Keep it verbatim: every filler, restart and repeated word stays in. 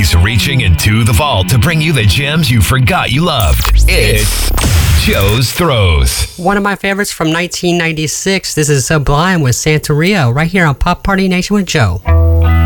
He's reaching into the vault to bring you the gems you forgot you loved. It's Joe's Throws. One of my favorites from nineteen ninety-six. This is Sublime with Santeria right here on Pop Party Nation with Joe.